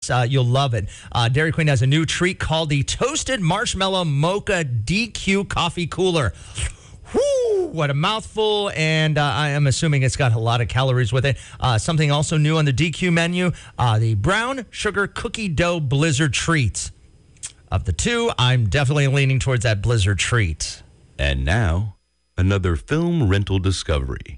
this. You'll love it. Dairy Queen has a new treat called the Toasted Marshmallow Mocha DQ Coffee Cooler. Whoo, what a mouthful, and I am assuming it's got a lot of calories with it. Something also new on the DQ menu, the brown sugar cookie dough Blizzard treats. Of the two, I'm definitely leaning towards that Blizzard treat. And now, another film rental discovery.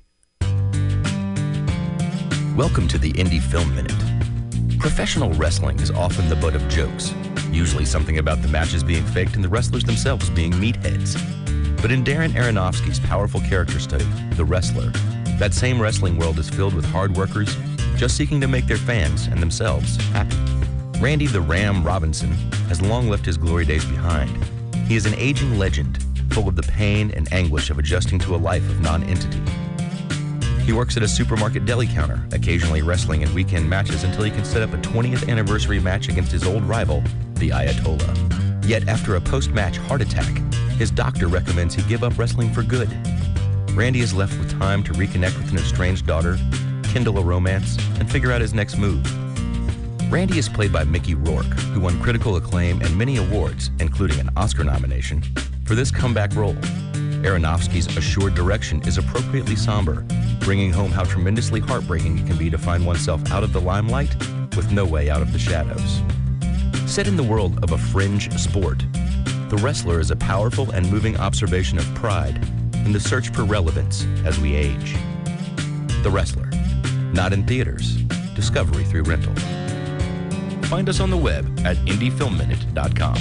Welcome to the Indie Film Minute. Professional wrestling is often the butt of jokes, usually something about the matches being faked and the wrestlers themselves being meatheads. But in Darren Aronofsky's powerful character study, The Wrestler, that same wrestling world is filled with hard workers just seeking to make their fans and themselves happy. Randy the Ram Robinson has long left his glory days behind. He is an aging legend, full of the pain and anguish of adjusting to a life of non-entity. He works at a supermarket deli counter, occasionally wrestling in weekend matches until he can set up a 20th anniversary match against his old rival, the Ayatollah. Yet after a post-match heart attack, his doctor recommends he give up wrestling for good. Randy is left with time to reconnect with an estranged daughter, kindle a romance, and figure out his next move. Randy is played by Mickey Rourke, who won critical acclaim and many awards, including an Oscar nomination, for this comeback role. Aronofsky's assured direction is appropriately somber, bringing home how tremendously heartbreaking it can be to find oneself out of the limelight with no way out of the shadows. Set in the world of a fringe sport, The Wrestler is a powerful and moving observation of pride in the search for relevance as we age. The Wrestler, not in theaters, discovery through rental. Find us on the web at indiefilmminute.com.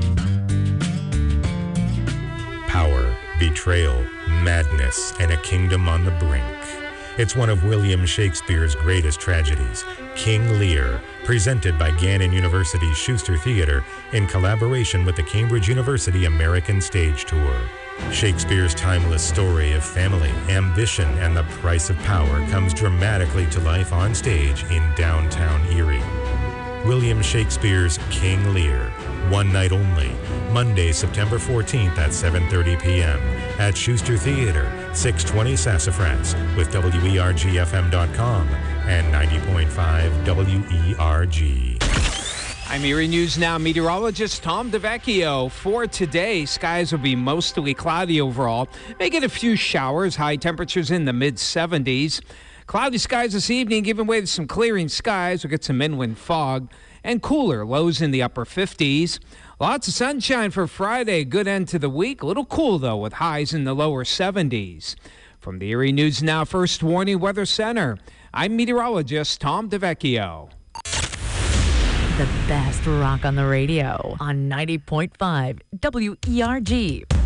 Power, betrayal, madness, and a kingdom on the brink. It's one of William Shakespeare's greatest tragedies, King Lear, presented by Gannon University's Schuster Theater in collaboration with the Cambridge University American Stage Tour. Shakespeare's timeless story of family, ambition, and the price of power comes dramatically to life on stage in downtown Erie. William Shakespeare's King Lear, one night only, Monday, September 14th at 7:30 p.m. at Schuster Theater, 620 Sassafras, with WERGFM.com and 90.5 WERG. I'm Erie News Now meteorologist Tom DeVecchio. For today, skies will be mostly cloudy overall. May get a few showers, high temperatures in the mid-70s. Cloudy skies this evening, giving way to some clearing skies. We'll get some inland fog and cooler, lows in the upper 50s. Lots of sunshine for Friday, good end to the week. A little cool, though, with highs in the lower 70s. From the Erie News Now First Warning Weather Center, I'm meteorologist Tom DeVecchio. The best rock on the radio on 90.5 WERG.